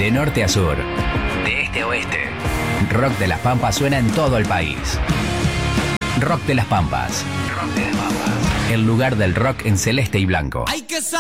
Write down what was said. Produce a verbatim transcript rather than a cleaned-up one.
De norte a sur, de este a oeste, Rock de las Pampas suena en todo el país. Rock de las Pampas. Rock de las Pampas. El lugar del rock en celeste y blanco. Hay que